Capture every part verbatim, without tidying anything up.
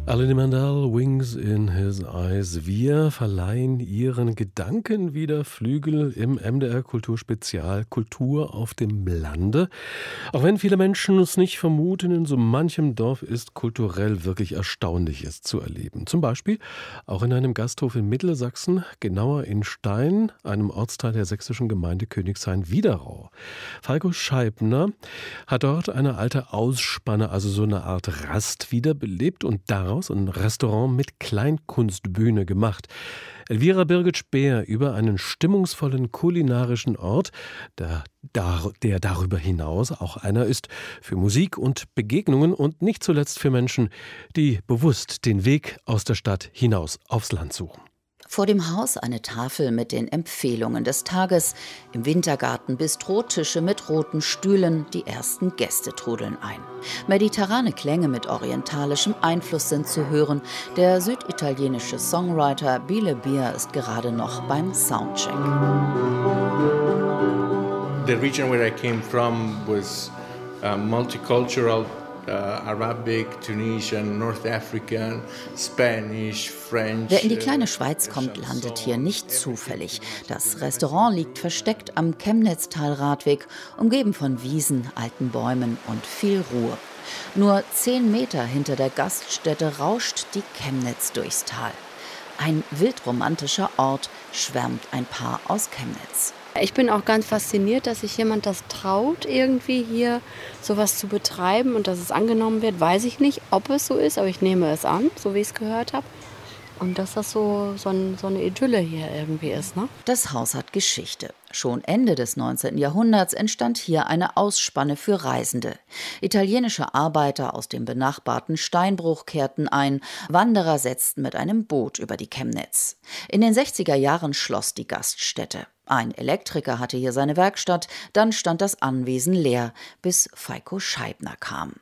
Aline Mandel, Wings in His Eyes. Wir verleihen ihren Gedanken wieder Flügel im M D R Kulturspezial Kultur auf dem Lande. Auch wenn viele Menschen es nicht vermuten, in so manchem Dorf ist kulturell wirklich Erstaunliches zu erleben. Zum Beispiel auch in einem Gasthof in Mittelsachsen, genauer in Stein, einem Ortsteil der sächsischen Gemeinde Königshain-Wiederau. Falco Scheibner hat dort eine alte Ausspanne, also so eine Art Rast, wiederbelebt und daraus ein Restaurant mit Kleinkunstbühne gemacht. Elvira Birgit-Speer über einen stimmungsvollen kulinarischen Ort, der, der darüber hinaus auch einer ist für Musik und Begegnungen und nicht zuletzt für Menschen, die bewusst den Weg aus der Stadt hinaus aufs Land suchen. Vor dem Haus eine Tafel mit den Empfehlungen des Tages. Im Wintergarten Bistrotische mit roten Stühlen. Die ersten Gäste trudeln ein. Mediterrane Klänge mit orientalischem Einfluss sind zu hören. Der süditalienische Songwriter Bile Beer ist gerade noch beim Soundcheck. The region where I came from was uh, multicultural. Uh, Arabic, Tunisian, North African, Spanish, French. Wer in die kleine Schweiz kommt, landet hier nicht zufällig. Das Restaurant liegt versteckt am Chemnitztal-Radweg, umgeben von Wiesen, alten Bäumen und viel Ruhe. Nur zehn Meter hinter der Gaststätte rauscht die Chemnitz durchs Tal. Ein wildromantischer Ort, schwärmt ein Paar aus Chemnitz. Ich bin auch ganz fasziniert, dass sich jemand das traut, irgendwie hier sowas zu betreiben und dass es angenommen wird. Weiß ich nicht, ob es so ist, aber ich nehme es an, so wie ich es gehört habe. Und dass das so, so, ein, so eine Idylle hier irgendwie ist, ne? Das Haus hat Geschichte. Schon Ende des neunzehnten Jahrhunderts entstand hier eine Ausspanne für Reisende. Italienische Arbeiter aus dem benachbarten Steinbruch kehrten ein. Wanderer setzten mit einem Boot über die Chemnitz. In den sechziger Jahren schloss die Gaststätte. Ein Elektriker hatte hier seine Werkstatt, dann stand das Anwesen leer, bis Falco Scheibner kam.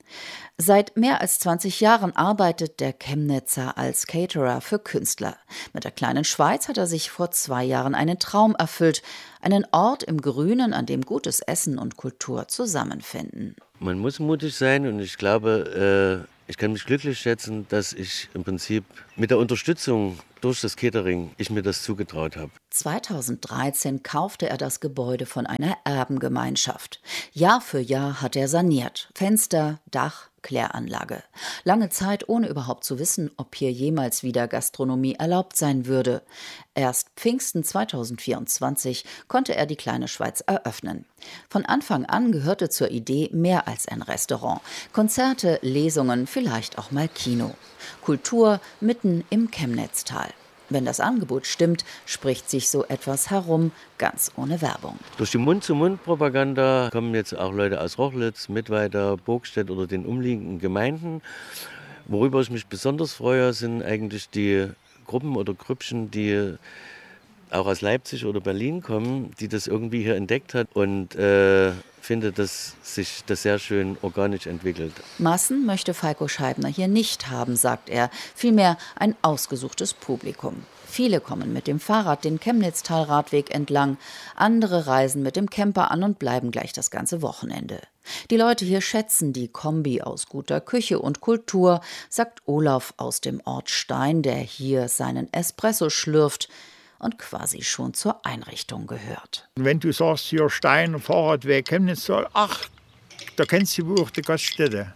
Seit mehr als zwanzig Jahren arbeitet der Chemnitzer als Caterer für Künstler. Mit der kleinen Schweiz hat er sich vor zwei Jahren einen Traum erfüllt. Einen Ort im Grünen, an dem gutes Essen und Kultur zusammenfinden. Man muss mutig sein und ich glaube, äh, ich kann mich glücklich schätzen, dass ich im Prinzip mit der Unterstützung durch das Catering ich mir das zugetraut habe. zweitausenddreizehn kaufte er das Gebäude von einer Erbengemeinschaft. Jahr für Jahr hat er saniert. Fenster, Dach, Kläranlage. Lange Zeit ohne überhaupt zu wissen, ob hier jemals wieder Gastronomie erlaubt sein würde. Erst Pfingsten zweitausendvierundzwanzig konnte er die kleine Schweiz eröffnen. Von Anfang an gehörte zur Idee mehr als ein Restaurant. Konzerte, Lesungen, vielleicht auch mal Kino. Kultur mitten im Chemnitztal. Wenn das Angebot stimmt, spricht sich so etwas herum, ganz ohne Werbung. Durch die Mund-zu-Mund-Propaganda kommen jetzt auch Leute aus Rochlitz, Mittweida, Burgstedt oder den umliegenden Gemeinden. Worüber ich mich besonders freue, sind eigentlich die Gruppen oder Grüppchen, die auch aus Leipzig oder Berlin kommen, die das irgendwie hier entdeckt hat und äh, finde, dass sich das sehr schön organisch entwickelt. Massen möchte Falco Scheibner hier nicht haben, sagt er, vielmehr ein ausgesuchtes Publikum. Viele kommen mit dem Fahrrad den Chemnitztal-Radweg entlang, andere reisen mit dem Camper an und bleiben gleich das ganze Wochenende. Die Leute hier schätzen die Kombi aus guter Küche und Kultur, sagt Olaf aus dem Ort Stein, der hier seinen Espresso schlürft und quasi schon zur Einrichtung gehört. Wenn du sagst, hier Stein, Fahrradweg, Chemnitztal, ach, da kennst du wohl die Gaststätte.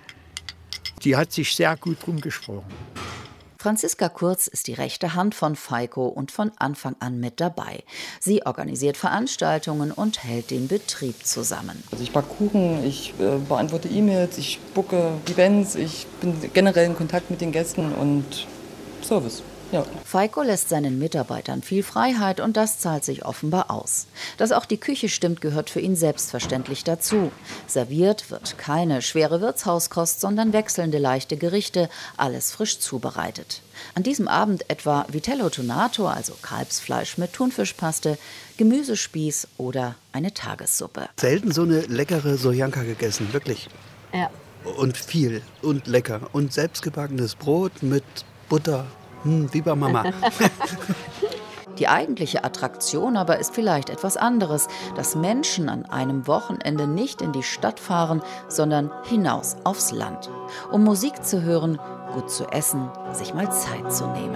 Die hat sich sehr gut rumgesprochen. Franziska Kurz ist die rechte Hand von Falco und von Anfang an mit dabei. Sie organisiert Veranstaltungen und hält den Betrieb zusammen. Also ich backe Kuchen, ich äh, beantworte E-Mails, ich booke Events, ich bin generell in Kontakt mit den Gästen und Service. Ja. Falco lässt seinen Mitarbeitern viel Freiheit und das zahlt sich offenbar aus. Dass auch die Küche stimmt, gehört für ihn selbstverständlich dazu. Serviert wird keine schwere Wirtshauskost, sondern wechselnde leichte Gerichte, alles frisch zubereitet. An diesem Abend etwa Vitello Tonato, also Kalbsfleisch mit Thunfischpaste, Gemüsespieß oder eine Tagessuppe. Selten so eine leckere Soljanka gegessen, wirklich. Ja. Und viel und lecker. Und selbstgebackenes Brot mit Butter. Hm, wie bei Mama. Die eigentliche Attraktion aber ist vielleicht etwas anderes, dass Menschen an einem Wochenende nicht in die Stadt fahren, sondern hinaus aufs Land. Um Musik zu hören, gut zu essen, sich mal Zeit zu nehmen.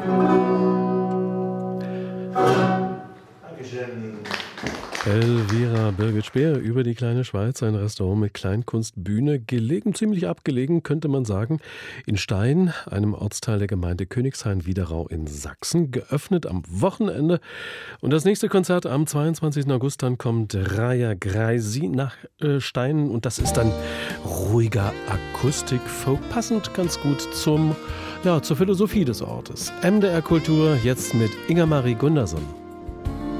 Dankeschön. Elvira Birgit-Speer über die kleine Schweiz, ein Restaurant mit Kleinkunstbühne, gelegen, ziemlich abgelegen, könnte man sagen, in Stein, einem Ortsteil der Gemeinde Königshain-Wiederau in Sachsen, geöffnet am Wochenende. Und das nächste Konzert am zweiundzwanzigsten August, dann kommt Raja Greisi nach äh, Stein und das ist dann ruhiger Akustik-Folk, passend ganz gut zum, ja, zur Philosophie des Ortes. M D R Kultur, jetzt mit Inga-Marie Gunderson.